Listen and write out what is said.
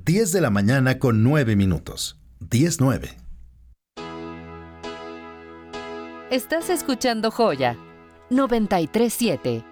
10 de la mañana con 9 minutos. 10:09. Estás escuchando Joya 93.7.